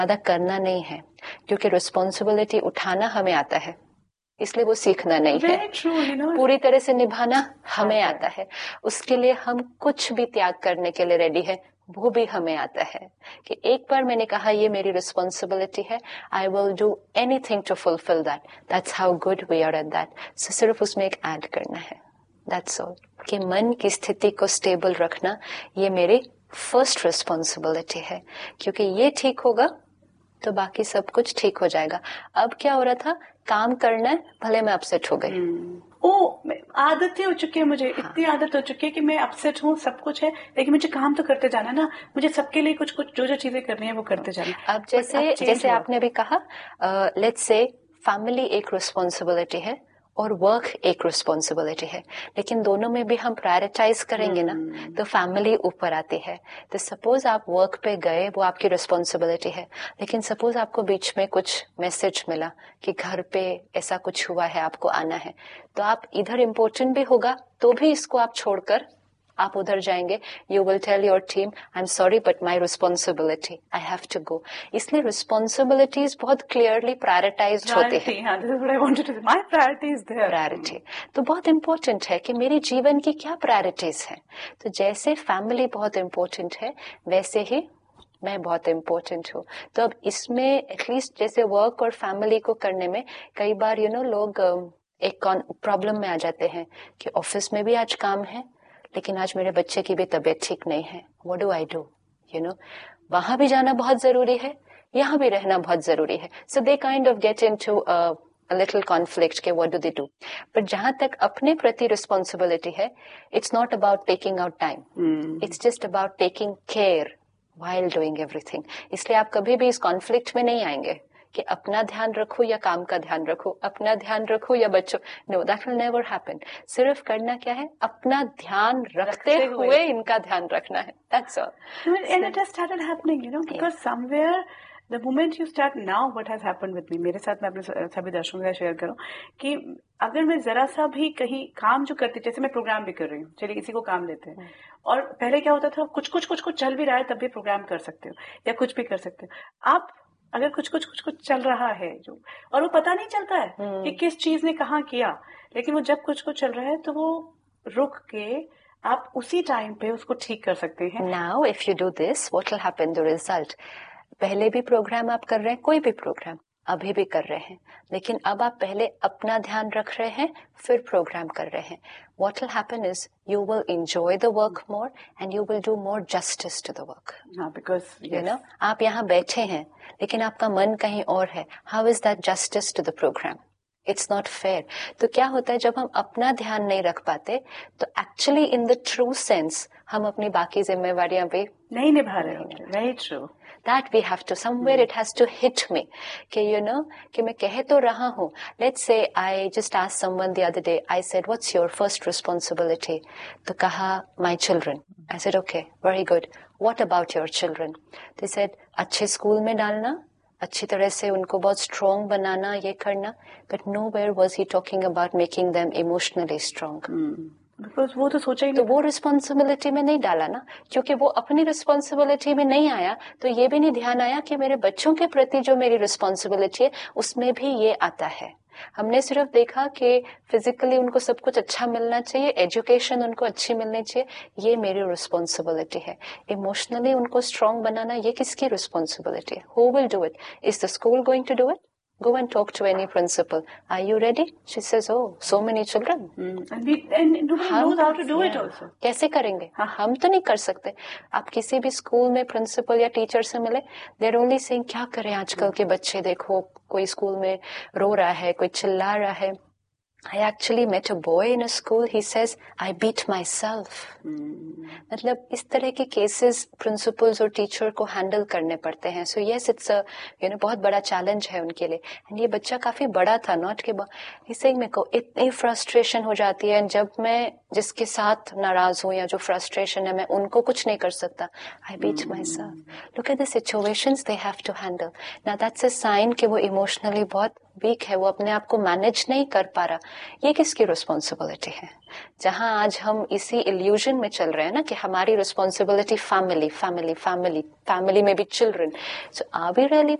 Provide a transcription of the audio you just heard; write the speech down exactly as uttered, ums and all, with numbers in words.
ज्यादा करना नहीं है, क्योंकि रिस्पॉन्सिबिलिटी उठाना हमें आता है, इसलिए वो सीखना नहीं है। true, you know? पूरी तरह से निभाना हमें आता है, उसके लिए हम कुछ भी त्याग करने के लिए रेडी है, वो भी हमें आता है कि एक बार मैंने कहा ये मेरी रिस्पॉन्सिबिलिटी है, I will do anything to fulfil that, that's how good we are at that. सो सिर्फ उसमें एक ऐड करना है, दैट्स ऑल। कि मन की स्थिति को स्टेबल रखना ये मेरी फर्स्ट रिस्पॉन्सिबिलिटी है, क्योंकि ये ठीक होगा तो बाकी सब कुछ ठीक हो जाएगा। अब क्या हो रहा था, काम करना है, भले मैं अपसेट हो गई। ओ, आदतें हो चुकी है मुझे, हाँ. इतनी आदत हो चुकी है कि मैं अपसेट हूँ, सब कुछ है, लेकिन मुझे काम तो करते जाना ना, मुझे सबके लिए कुछ कुछ जो जो चीजें करनी है वो करते जाना। अब जैसे जैसे आपने अभी कहा, लेट्स से फैमिली एक रिस्पॉन्सिबिलिटी है और वर्क एक रिस्पॉन्सिबिलिटी है, लेकिन दोनों में भी हम प्रायोरिटाइज करेंगे ना, तो फैमिली ऊपर आती है। तो सपोज आप वर्क पे गए, वो आपकी रिस्पॉन्सिबिलिटी है, लेकिन सपोज आपको बीच में कुछ मैसेज मिला कि घर पे ऐसा कुछ हुआ है, आपको आना है, तो आप इधर इम्पोर्टेंट भी होगा तो भी इसको आप छोड़कर आप उधर जाएंगे। You will tell your team, I am sorry but my responsibility, I have to go. इसलिए रिस्पॉन्सिबिलिटीज बहुत क्लियरली प्रायोरिटाइज होती है। प्रायोरिटी तो बहुत इम्पोर्टेंट है कि मेरे जीवन की क्या प्रायोरिटीज है। तो जैसे फैमिली बहुत इम्पोर्टेंट है, वैसे ही मैं बहुत इम्पोर्टेंट हूँ। तो अब इसमें एटलीस्ट जैसे वर्क और फैमिली को करने में कई बार यू नो लोग एक प्रॉब्लम में आ जाते हैं कि ऑफिस में भी आज काम है, लेकिन आज मेरे बच्चे की भी तबीयत ठीक नहीं है, what do I do, you know. वहां भी जाना बहुत जरूरी है, यहाँ भी रहना बहुत जरूरी है। सो they kind of get into a little conflict के what do they do. But जहां तक अपने प्रति रिस्पॉन्सिबिलिटी है, it's not about taking out time, it's just about taking care while doing everything. इसलिए आप कभी भी इस कॉन्फ्लिक्ट में नहीं आएंगे कि अपना ध्यान रखो या काम का ध्यान रखो, अपना ध्यान रखो या बच्चों, no, that will never happen. सिर्फ करना क्या है, अपना ध्यान रखते हुए इनका ध्यान रखना है, that's all. And it just started happening, you know, because yeah. somewhere the moment you start, now what has happened with me, मेरे साथ मैं अपने सभी दर्शकों के साथ शेयर करूं कि अगर मैं जरा सा भी कहीं काम जो करती, जैसे मैं प्रोग्राम भी कर रही हूँ, चलिए किसी को काम देते हैं, और पहले क्या होता था, कुछ कुछ कुछ कुछ चल भी रहा है तब भी प्रोग्राम कर सकते हो या कुछ भी कर सकते हो। आप अगर कुछ कुछ कुछ कुछ चल रहा है जो, और वो पता नहीं चलता है hmm. कि किस चीज ने कहाँ किया, लेकिन वो जब कुछ कुछ चल रहा है तो वो रुक के आप उसी टाइम पे उसको ठीक कर सकते हैं। Now if you do this, what will happen, the result, पहले भी प्रोग्राम आप कर रहे हैं, कोई भी प्रोग्राम अभी भी कर रहे हैं, लेकिन अब आप पहले अपना ध्यान रख रहे हैं, फिर प्रोग्राम कर रहे हैं। What will happen is you will enjoy the work more and you will do more justice to the work. हाँ, because yes. you know, आप यहाँ बैठे हैं, लेकिन आपका मन कहीं और है. How is that justice to the program? It's not fair. तो क्या होता है, जब हम अपना ध्यान नहीं रख पाते, तो actually in the true sense हम अपनी बाकी जिम्मेवारियां भी नहीं निभा रहे हैं। Very true. That we have to, somewhere hmm. it has to hit me कि you know कि मैं कह तो रहा हूँ, let's say I just asked someone the other day, I said what's your first responsibility, तो कहा my children. I said okay, very good, what about your children? They said अच्छे स्कूल में डालना, अच्छी तरह से उनको बहुत strong बनाना, ये करना, but nowhere was he talking about making them emotionally strong. hmm. Because वो तो सोचा ही नहीं, तो वो रिस्पॉन्सिबिलिटी में नहीं डाला ना, क्योंकि वो अपनी रिस्पॉन्सिबिलिटी में नहीं आया, तो ये भी नहीं ध्यान आया कि मेरे बच्चों के प्रति जो मेरी रिस्पॉन्सिबिलिटी है उसमें भी ये आता है। हमने सिर्फ देखा कि फिजिकली उनको सब कुछ अच्छा मिलना चाहिए, एजुकेशन उनको अच्छी मिलनी चाहिए, ये मेरी रिस्पॉन्सिबिलिटी है। इमोशनली उनको स्ट्रांग बनाना, ये किसकी रिस्पॉन्सिबिलिटी है? Who will do it? Is the school going to do it? Go and talk to any principal. Are you ready? She says, oh, so many children. Mm. And, we, and nobody हम, knows how to do yeah. it also. कैसे करेंगे? हाँ, हम तो नहीं कर सकते। आप किसी भी स्कूल में प्रिंसिपल या टीचर से मिले, they're only saying क्या करें आजकल mm. के बच्चे, देखो कोई स्कूल में रो रहा है, कोई चिल्ला रहा है। I actually met a boy in a school. He says, I beat myself. Hmm. मतलब इस तरह के cases principals और teacher को handle करने पड़ते हैं. So yes, it's a you know बहुत बड़ा challenge है उनके लिए. And ये बच्चा काफी बड़ा था, not के he's saying मेरे को इतनी frustration हो जाती है, जब मैं जिसके साथ नाराज हूँ या जो frustration है, मैं उनको कुछ नहीं कर सकता. I beat hmm. myself. Look at the situations they have to handle. Now that's a sign कि वो emotionally बहुत वीक है, वो अपने आप को मैनेज नहीं कर पा रहा, ये किसकी रिस्पॉन्सिबिलिटी है? जहां आज हम इसी इल्यूजन में चल रहे हैं ना कि हमारी responsibility family family family family में भी children, so are we really